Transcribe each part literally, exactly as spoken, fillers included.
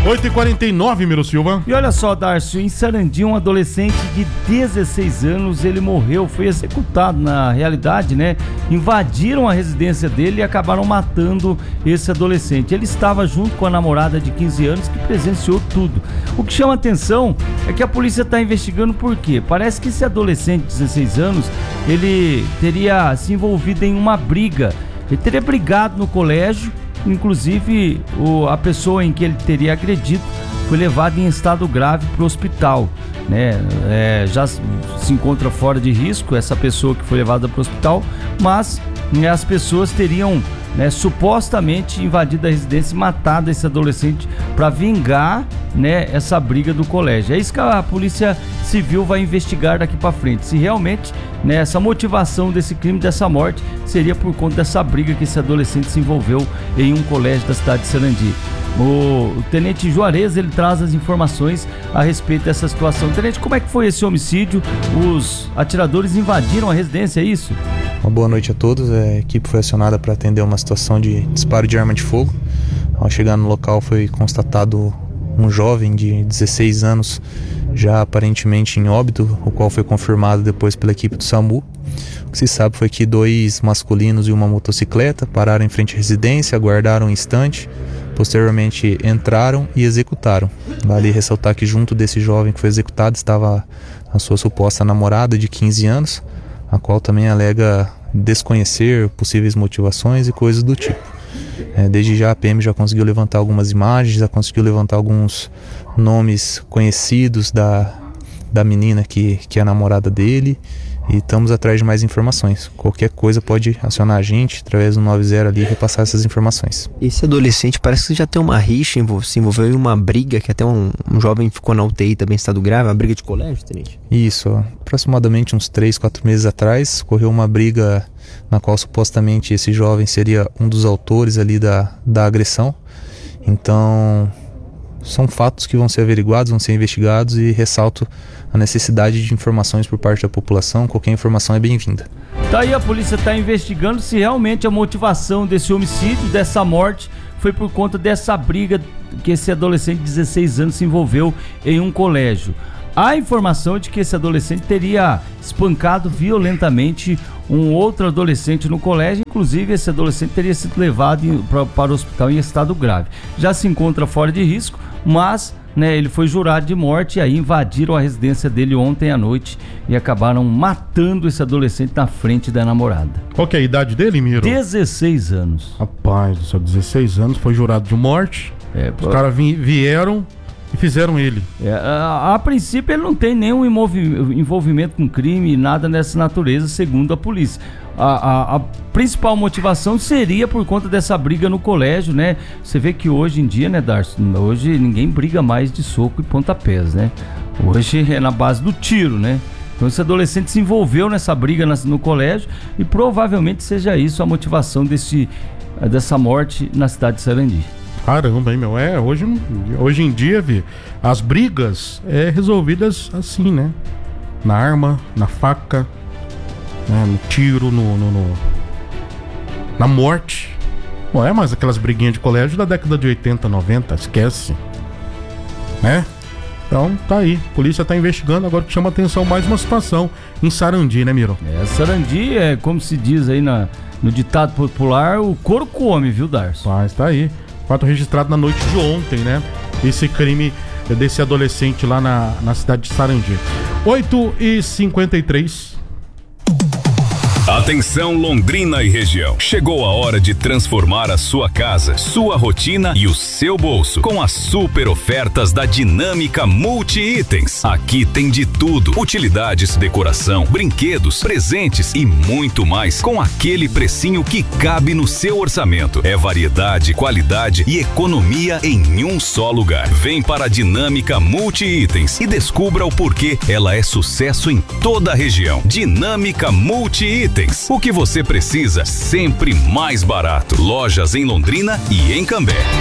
oito e quarenta e nove, Miro Silva. E olha só, Darcio, em Sarandi, um adolescente de dezesseis anos, ele morreu, foi executado na realidade, né? Invadiram a residência dele e acabaram matando esse adolescente. Ele estava junto com a namorada de quinze anos que presenciou tudo. O que chama atenção é que a polícia está investigando por quê? Parece que esse adolescente de dezesseis anos, ele teria se envolvido em uma briga. Ele teria brigado no colégio. Inclusive, o, a pessoa em que ele teria agredido foi levada em estado grave para o hospital, né? É, já se encontra fora de risco essa pessoa que foi levada para o hospital, mas né, as pessoas teriam né, supostamente invadido a residência e matado esse adolescente para vingar né, essa briga do colégio. É isso que a Polícia Civil vai investigar daqui para frente, se realmente né, essa motivação desse crime, dessa morte, seria por conta dessa briga que esse adolescente se envolveu em um colégio da cidade de Sarandi. O, o Tenente Juarez, ele traz as informações a respeito dessa situação. Tenente, como é que foi esse homicídio? Os atiradores invadiram a residência, é isso? Uma boa noite a todos. A equipe foi acionada para atender uma situação de disparo de arma de fogo. Ao chegar no local foi constatado um jovem de dezesseis anos, já aparentemente em óbito, o qual foi confirmado depois pela equipe do SAMU. O que se sabe foi que dois masculinos e uma motocicleta pararam em frente à residência, aguardaram um instante, posteriormente entraram e executaram. Vale ressaltar que junto desse jovem que foi executado estava a sua suposta namorada de quinze anos, a qual também alega desconhecer possíveis motivações e coisas do tipo. É, desde já a P M já conseguiu levantar algumas imagens, já conseguiu levantar alguns nomes conhecidos da, da menina que, que é a namorada dele, e estamos atrás de mais informações. Qualquer coisa pode acionar a gente através do nove zero ali e repassar essas informações. Esse adolescente parece que já tem uma rixa, se envolveu em uma briga, que até um, um jovem ficou na U T I também em estado grave, uma briga de colégio, Tenente? Isso, ó, aproximadamente uns três, quatro meses atrás ocorreu uma briga na qual supostamente esse jovem seria um dos autores ali da, da agressão. Então são fatos que vão ser averiguados, vão ser investigados, e ressalto a necessidade de informações por parte da população. Qualquer informação é bem-vinda. Tá aí, a polícia está investigando se realmente a motivação desse homicídio, dessa morte, foi por conta dessa briga que esse adolescente de dezesseis anos se envolveu em um colégio. Há informação de que esse adolescente teria espancado violentamente um outro adolescente no colégio. Inclusive, esse adolescente teria sido levado em, pra, para o hospital em estado grave. Já se encontra fora de risco, mas né, ele foi jurado de morte, e aí invadiram a residência dele ontem à noite e acabaram matando esse adolescente na frente da namorada. Qual que é a idade dele, Miro? dezesseis anos. Rapaz, só dezesseis anos, foi jurado de morte. É, Os pô... caras vi- vieram... e fizeram ele. É, a, a princípio ele não tem nenhum envolvi- envolvimento com crime, nada dessa natureza, segundo a polícia. A, a, a principal motivação seria por conta dessa briga no colégio, né? Você vê que hoje em dia, né, Darcy, hoje ninguém briga mais de soco e pontapés, né? Hoje é na base do tiro, né? Então esse adolescente se envolveu nessa briga na, no colégio, e provavelmente seja isso a motivação desse, dessa morte na cidade de Sarandi. Caramba, hein, meu? É, hoje, hoje em dia, vi, as brigas é resolvidas assim, né? Na arma, na faca, né? No tiro, no, no, no... na morte. Não é mais aquelas briguinhas de colégio da década de oitenta, noventa, esquece. Né? Então, tá aí. A polícia tá investigando. Agora que chama atenção mais uma situação em Sarandi, né, Miro? É, Sarandi é, como se diz aí na, no ditado popular, o couro come, viu, Darcy? Mas tá aí. Fato registrado na noite de ontem, né? Esse crime desse adolescente lá na, na cidade de Sarandi. oito e cinquenta e três. Atenção, Londrina e região. Chegou a hora de transformar a sua casa, sua rotina e o seu bolso com as super ofertas da Dinâmica Multi-Itens. Aqui tem de tudo: utilidades, decoração, brinquedos, presentes e muito mais, com aquele precinho que cabe no seu orçamento. É variedade, qualidade e economia em um só lugar. Vem para a Dinâmica Multi-Itens e descubra o porquê ela é sucesso em toda a região. Dinâmica Multi-Itens. O que você precisa, sempre mais barato. Lojas em Londrina e em Cambé.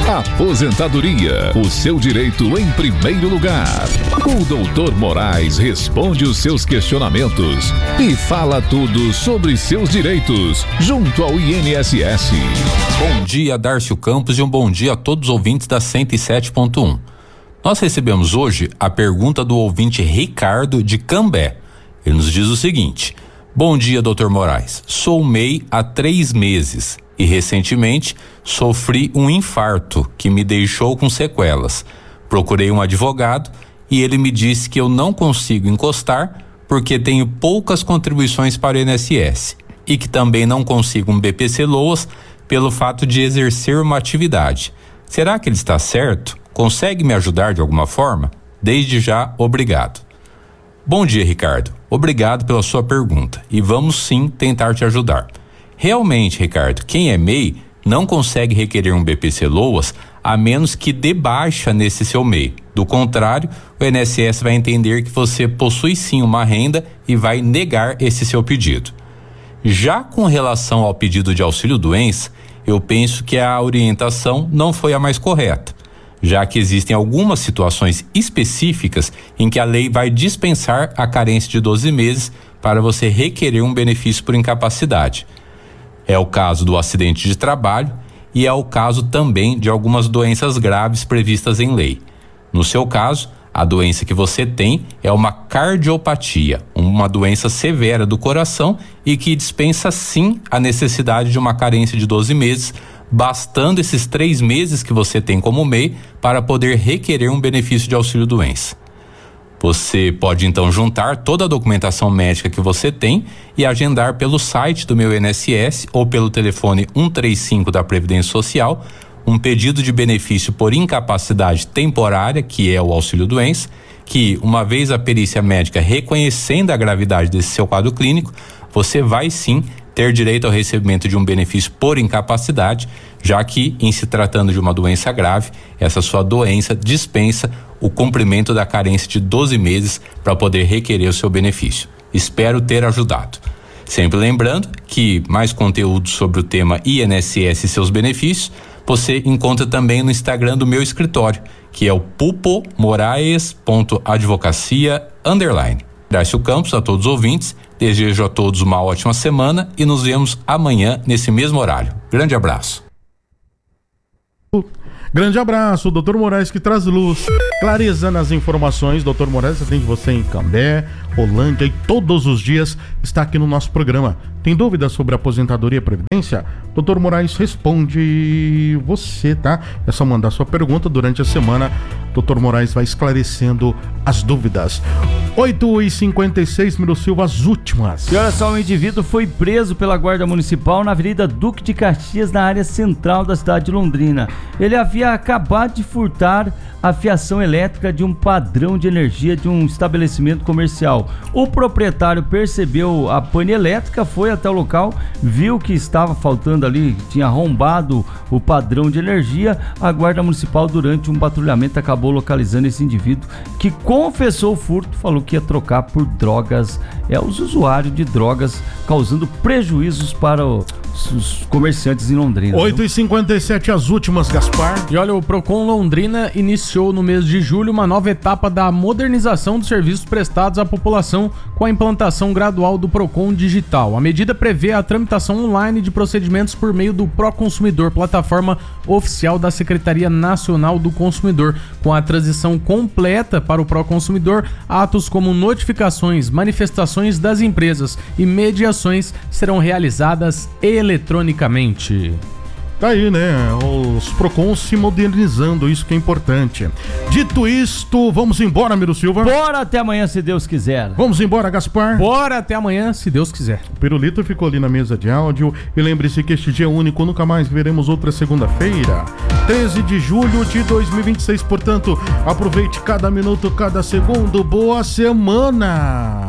Aposentadoria, o seu direito em primeiro lugar. O doutor Moraes responde os seus questionamentos e fala tudo sobre seus direitos, junto ao I N S S. Bom dia, Darcio Campos, e um bom dia a todos os ouvintes da cento e sete ponto um. Nós recebemos hoje a pergunta do ouvinte Ricardo de Cambé. Ele nos diz o seguinte: bom dia, doutor Moraes. Sou M E I há três meses e recentemente sofri um infarto que me deixou com sequelas. Procurei um advogado e ele me disse que eu não consigo encostar porque tenho poucas contribuições para o I N S S e que também não consigo um B P C Loas pelo fato de exercer uma atividade. Será que ele está certo? Consegue me ajudar de alguma forma? Desde já, obrigado. Bom dia, Ricardo. Obrigado pela sua pergunta e vamos sim tentar te ajudar. Realmente, Ricardo, quem é M E I não consegue requerer um B P C Loas a menos que dê baixa nesse seu M E I. Do contrário, o I N S S vai entender que você possui sim uma renda e vai negar esse seu pedido. Já com relação ao pedido de auxílio-doença, eu penso que a orientação não foi a mais correta, já que existem algumas situações específicas em que a lei vai dispensar a carência de doze meses para você requerer um benefício por incapacidade. É o caso do acidente de trabalho e é o caso também de algumas doenças graves previstas em lei. No seu caso, a doença que você tem é uma cardiopatia, uma doença severa do coração e que dispensa sim a necessidade de uma carência de doze meses, bastando esses três meses que você tem como M E I para poder requerer um benefício de auxílio-doença. Você pode então juntar toda a documentação médica que você tem e agendar pelo site do meu I N S S ou pelo telefone cento e trinta e cinco da Previdência Social um pedido de benefício por incapacidade temporária, que é o auxílio-doença, que uma vez a perícia médica reconhecendo a gravidade desse seu quadro clínico, você vai sim ter direito ao recebimento de um benefício por incapacidade, já que, em se tratando de uma doença grave, essa sua doença dispensa o cumprimento da carência de doze meses para poder requerer o seu benefício. Espero ter ajudado. Sempre lembrando que mais conteúdo sobre o tema I N S S e seus benefícios você encontra também no Instagram do meu escritório, que é o pupomoraes.advocacia underline. Darcio Campos, a todos os ouvintes, desejo a todos uma ótima semana e nos vemos amanhã nesse mesmo horário. Grande abraço. Grande abraço, doutor Moraes, que traz luz, clareza nas informações. doutor Moraes atende você em Cambé, Rolândia e todos os dias está aqui no nosso programa. Tem dúvidas sobre aposentadoria e previdência? doutor Moraes responde você, tá? É só mandar sua pergunta durante a semana. doutor Moraes vai esclarecendo as dúvidas. oito e cinquenta e seis, Miro Silva, as últimas. E olha só, um indivíduo foi preso pela Guarda Municipal na Avenida Duque de Caxias, na área central da cidade de Londrina. Ele havia acabado de furtar a fiação elétrica de um padrão de energia de um estabelecimento comercial. O proprietário percebeu a pane elétrica, foi até o local, viu que estava faltando ali, tinha arrombado o padrão de energia. A Guarda Municipal, durante um patrulhamento, acabou localizando esse indivíduo que confessou o furto, falou que ia trocar por drogas, é os usuários de drogas, causando prejuízos para o, os comerciantes em Londrina. oito e cinquenta e sete, as últimas, Gaspar. E olha, o Procon Londrina iniciou no mês de julho uma nova etapa da modernização dos serviços prestados à população com a implantação gradual do Procon Digital. A medida prevê a tramitação online de procedimentos por meio do Proconsumidor, plataforma oficial da Secretaria Nacional do Consumidor. Com a transição completa para o Proconsumidor, atos como notificações, manifestações das empresas e mediações serão realizadas eletronicamente. Tá aí, né? Os Procons se modernizando, isso que é importante. Dito isto, vamos embora, Miro Silva. Bora até amanhã, se Deus quiser. Vamos embora, Gaspar. Bora até amanhã, se Deus quiser. O Pirulito ficou ali na mesa de áudio. E lembre-se que este dia é único, nunca mais veremos outra segunda-feira. treze de julho de dois mil e vinte e seis, portanto, aproveite cada minuto, cada segundo. Boa semana!